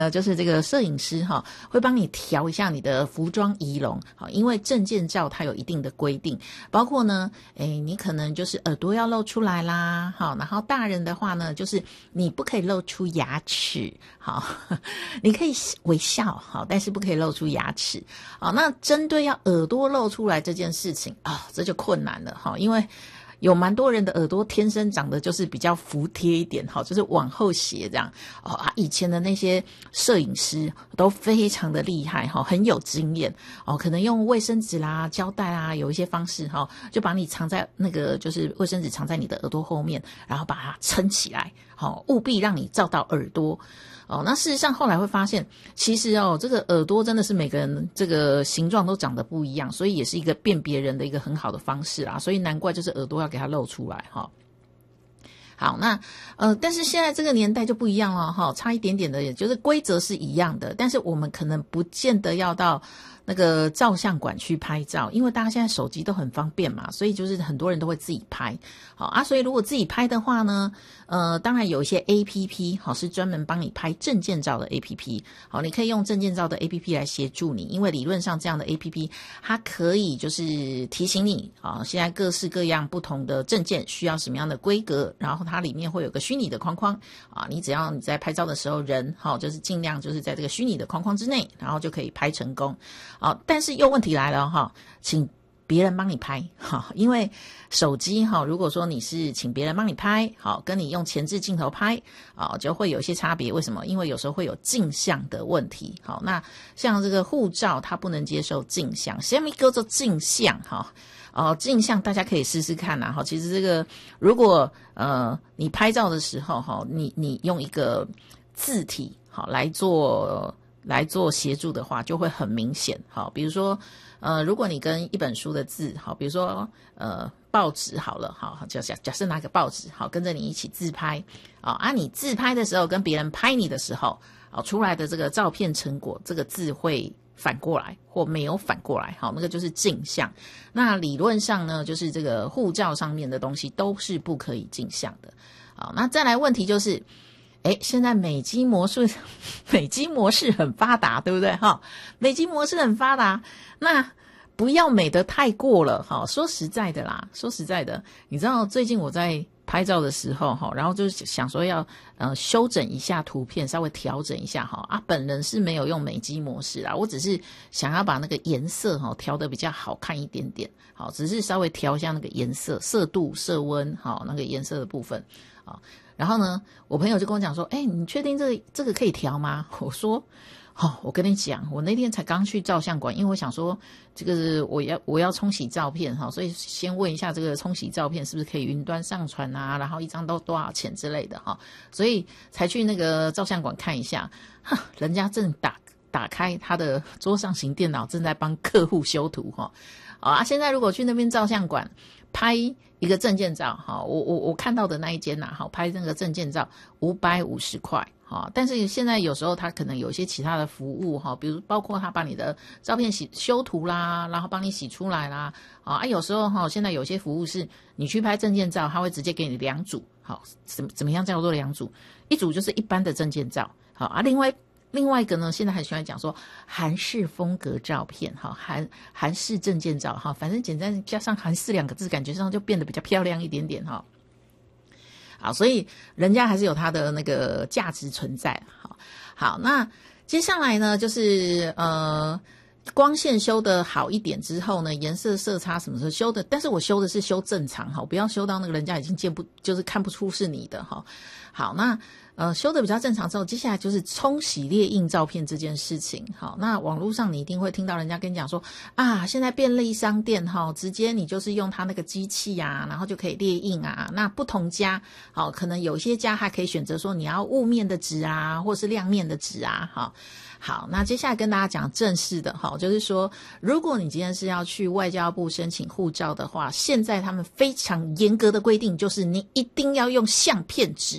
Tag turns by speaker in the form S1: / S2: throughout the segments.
S1: 就是这个摄影师会帮你调一下你的服装仪容，因为证件照它有一定的规定，包括呢你可能就是耳朵要露出来啦，然后大人的话呢就是你不可以露出牙齿，你可以微笑，但是不可以露出牙齿。那针对要耳朵露出来这件事情这就困难了，因为有蛮多人的耳朵天生长得就是比较服帖一点，就是往后斜这样。以前的那些摄影师都非常的厉害，很有经验，可能用卫生纸啦、胶带啊，有一些方式就把你藏在那个就是卫生纸藏在你的耳朵后面，然后把它撑起来，务必让你照到耳朵。那事实上后来会发现，其实这个耳朵真的是每个人这个形状都长得不一样，所以也是一个辨别人的一个很好的方式啦。所以难怪就是耳朵要给它露出来好，那但是现在这个年代就不一样了差一点点的，也就是规则是一样的，但是我们可能不见得要到那个照相馆去拍照，因为大家现在手机都很方便嘛，所以就是很多人都会自己拍。所以如果自己拍的话呢，当然有一些 APP 是专门帮你拍证件照的 APP， 你可以用证件照的 APP 来协助你，因为理论上这样的 APP 它可以就是提醒你现在各式各样不同的证件需要什么样的规格，然后它里面会有个虚拟的框框你只要你在拍照的时候人就是尽量就是在这个虚拟的框框之内，然后就可以拍成功。但是又问题来了请别人帮你拍因为手机如果说你是请别人帮你拍跟你用前置镜头拍就会有一些差别。为什么？因为有时候会有镜像的问题。那像这个护照它不能接受镜像，什么叫做镜像镜像大家可以试试看其实这个如果你拍照的时候你用一个字体来做协助的话，就会很明显。比如说如果你跟一本书的字比如说报纸好了假设拿个报纸跟着你一起自拍你自拍的时候跟别人拍你的时候出来的这个照片成果，这个字会反过来或没有反过来那个就是镜像。那理论上呢，就是这个护照上面的东西都是不可以镜像的。那再来问题就是现在美肌模式很发达，对不对美肌模式很发达，那不要美得太过了说实在的你知道最近我在拍照的时候然后就是想说要修整一下图片，稍微调整一下本人是没有用美肌模式啦，我只是想要把那个颜色调得比较好看一点点只是稍微调一下那个颜色色度色温那个颜色的部分然后呢我朋友就跟我讲说你确定这个可以调吗？我说我跟你讲，我那天才刚去照相馆，因为我想说这个我要冲洗照片所以先问一下这个冲洗照片是不是可以云端上传然后一张都多少钱之类的所以才去那个照相馆看一下人家正打开他的桌上型电脑，正在帮客户修图现在如果去那边照相馆拍一个证件照我看到的那一间拍那个证件照550块但是现在有时候他可能有一些其他的服务比如包括他把你的照片修图啦，然后帮你洗出来啦有时候现在有些服务是你去拍证件照，他会直接给你2组怎么样叫做2组？一组就是一般的证件照另外一个呢，现在很喜欢讲说韩式风格照片韩式证件照反正简单加上韩式2个字，感觉上就变得比较漂亮一点点所以人家还是有它的那个价值存在好，那接下来呢就是光线修得好一点之后呢，颜色色差什么时候修的，但是我修的是修正常不要修到那个人家已经就是看不出是你的好，那修的比较正常之后，接下来就是冲洗列印照片这件事情那网络上你一定会听到人家跟你讲说现在便利商店直接你就是用它那个机器然后就可以列印那不同家可能有些家还可以选择说你要雾面的纸或是亮面的纸好，那接下来跟大家讲正式的就是说如果你今天是要去外交部申请护照的话，现在他们非常严格的规定就是你一定要用相片纸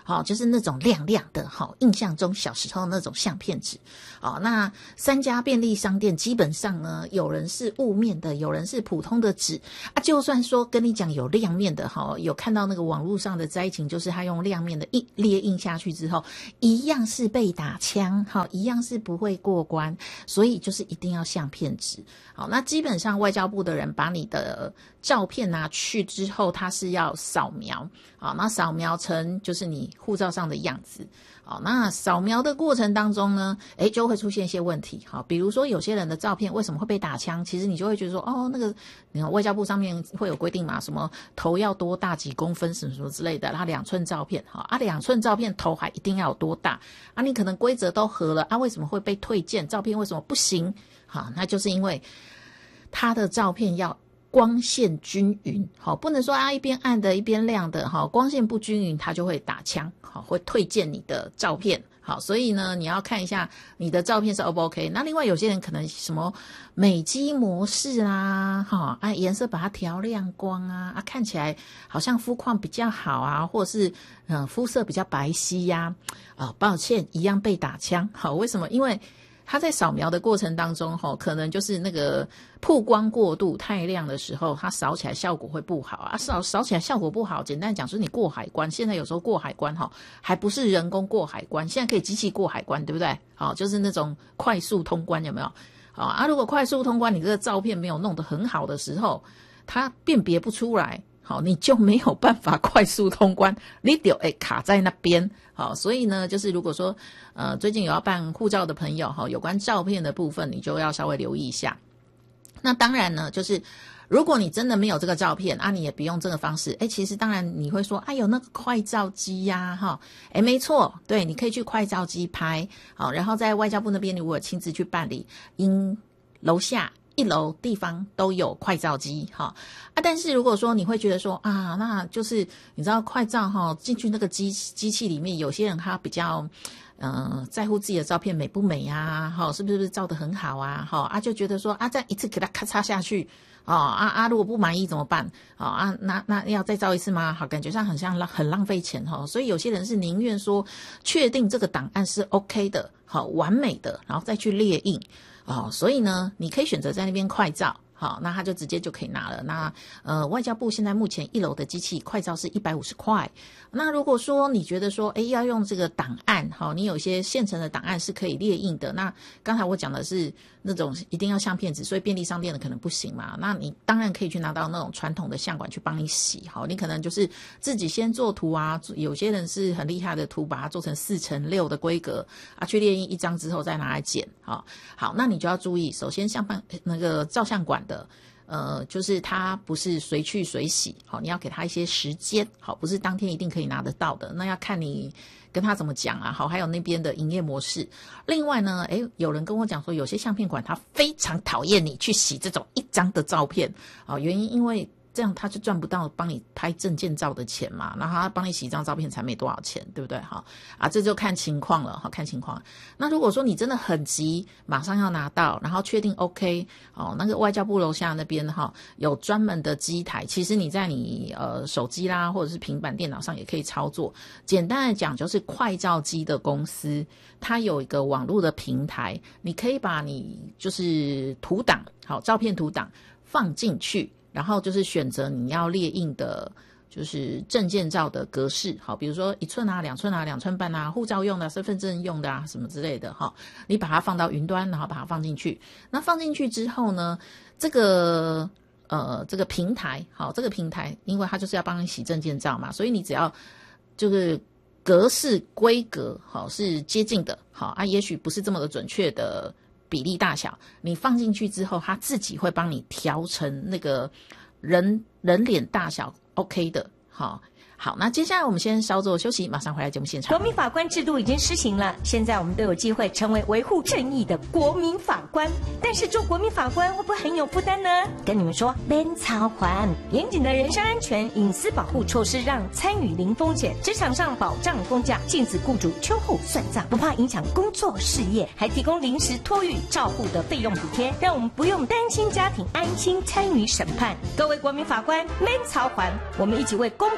S1: 就是那种亮亮的，印象中小时候那种相片纸。那3家便利商店基本上呢，有人是雾面的，有人是普通的纸就算说跟你讲有亮面的，有看到那个网络上的灾情，就是他用亮面的列印下去之后，一样是被打枪，一样是不会过关，所以就是一定要相片纸。那基本上外交部的人把你的照片拿去之后，他是要扫描，那扫描成就是你护照上的样子。那扫描的过程当中呢，就会出现一些问题。比如说有些人的照片为什么会被打枪，其实你就会觉得说，那个你看外交部上面会有规定嘛，什么头要多大几公分什么什么之类的，他2寸照片，2寸照片头还一定要有多大你可能规则都合了为什么会被退件？照片为什么不行？那就是因为他的照片要光线均匀，不能说一边暗的一边亮的，光线不均匀它就会打枪，会退件你的照片。所以呢你要看一下你的照片是 O 不 OK。 那另外有些人可能什么美肌模式颜色把它调亮光看起来好像肤况比较好或者是肤色比较白皙抱歉一样被打枪。为什么？因为它在扫描的过程当中可能就是那个曝光过度太亮的时候，它扫起来效果会不好扫起来效果不好，简单讲就是你过海关，现在有时候过海关还不是人工过海关，现在可以机器过海关，对不对？就是那种快速通关，有没有？如果快速通关你这个照片没有弄得很好的时候，它辨别不出来，你就没有办法快速通关，你就卡在那边。所以呢就是如果说最近有要办护照的朋友有关照片的部分你就要稍微留意一下。那当然呢就是如果你真的没有这个照片你也不用这个方式。其实当然你会说有那个快照机没错，对，你可以去快照机拍然后在外交部那边如果亲自去办理，楼下1楼地方都有快照机但是如果说你会觉得说那就是你知道快照进去那个机器里面，有些人他比较在乎自己的照片美不美是不是照得很好就觉得说再一次给他咔嚓下去如果不满意怎么办那要再照一次吗？感觉上很浪费钱所以有些人是宁愿说确定这个档案是 OK 的完美的，然后再去列印所以呢你可以选择在那边快照那他就直接就可以拿了。那外交部现在目前1楼的机器快照是150块。那如果说你觉得说要用这个档案你有一些现成的档案是可以列印的，那刚才我讲的是那种一定要相片纸，所以便利商店的可能不行嘛，那你当然可以去拿到那种传统的相馆去帮你洗你可能就是自己先做图有些人是很厉害的图把它做成4:6的规格去列印1张之后再拿来剪好，那你就要注意，首先那个照相馆的就是它不是随去随洗你要给它一些时间不是当天一定可以拿得到的，那要看你跟他怎么讲还有那边的营业模式。另外呢有人跟我讲说有些相片馆他非常讨厌你去洗这种1张的照片原因因为这样他就赚不到帮你拍证件照的钱嘛，然后他帮你洗一张照片才没多少钱，对不对？这就看情况了看情况。那如果说你真的很急马上要拿到，然后确定 OK 那个外交部楼下那边有专门的机台，其实你在你手机啦或者是平板电脑上也可以操作。简单的讲就是快照机的公司它有一个网络的平台，你可以把你就是图档照片图档放进去，然后就是选择你要列印的就是证件照的格式比如说1寸2寸2寸半护照用的身份证用的什么之类的你把它放到云端，然后把它放进去。那放进去之后呢这个平台这个平台因为它就是要帮你洗证件照嘛，所以你只要就是格式规格是接近的也许不是这么的准确的比例大小，你放进去之后它自己会帮你调成那个人脸大小 OK 的好，那接下来我们先稍作休息，马上回来节目现场。
S2: 国民法官制度已经施行了，现在我们都有机会成为维护正义的国民法官。但是做国民法官会不会很有负担呢？跟你们说，免操还严谨的人身安全、隐私保护措施，让参与零风险，职场上保障公假，禁止雇主秋后算账，不怕影响工作事业，还提供临时托育照护的费用补贴，让我们不用担心家庭，安心参与审判。各位国民法官，免操还，我们一起为公平正义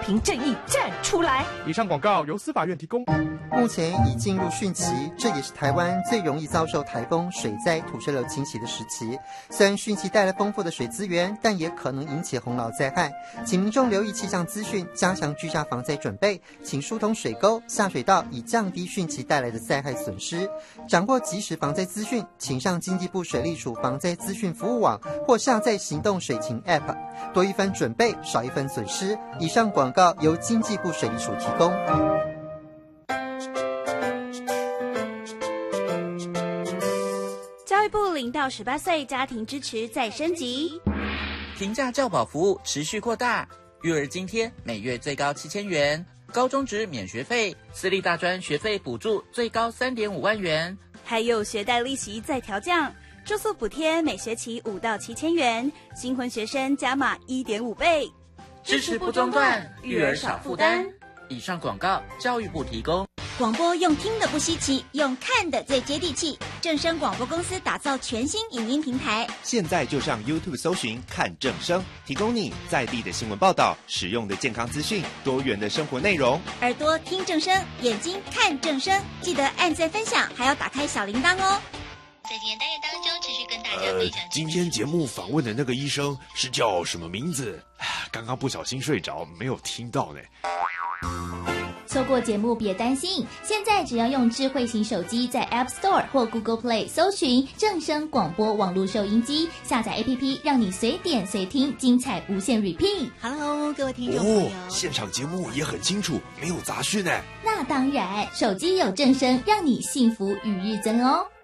S2: 意站出来。
S3: 以上广告由司法院提供。
S4: 目前已进入汛期，这也是台湾最容易遭受台风、水灾、土石流侵袭的时期。虽然汛期带来丰富的水资源，但也可能引起洪涝灾害，请民众留意气象资讯，加强居家防灾准备，请疏通水沟、下水道，以降低汛期带来的灾害损失。掌握即时防灾资讯，请上经济部水利署防灾资讯服务网或下载行动水情 App， 多一分准备，少一分损失。以上广告由经济部水利署提供。
S5: 教育部0到18岁家庭支持再升级，
S6: 平价教保服务持续扩大，育儿津贴每月最高7000元，高中职免学费，私立大专学费补助最高3.5万元，
S5: 还有学贷利息再调降，住宿补贴每学期5到7000元，新婚学生加码1.5倍，
S6: 支持不中断，育儿少负担。以上广告教育部提供。
S7: 广播用听的不稀奇，用看的最接地气。正声广播公司打造全新影音平台，
S8: 现在就上 YouTube 搜寻看正声，提供你在地的新闻报道、实用的健康资讯、多元的生活内容。
S7: 耳朵听正声，眼睛看正声，记得按赞分享，还要打开小铃铛哦。
S9: 在今天单元当中，持续跟大家分享。
S10: 今天节目访问的那个医生是叫什么名字？刚刚不小心睡着，没有听到呢。
S11: 错过节目别担心，现在只要用智慧型手机在 App Store 或 Google Play 搜寻正声广播网络收音机，下载 APP， 让你随点随听，精彩无限 repeat。
S7: Hello， 各位听众朋友，
S10: 现场节目也很清楚，没有杂讯呢。
S11: 那当然，手机有正声，让你幸福与日增哦。